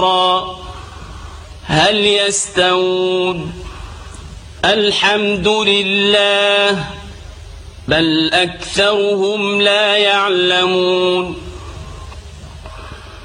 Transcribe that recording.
هل يستوون؟ الحمد لله، بل أكثرهم لا يعلمون.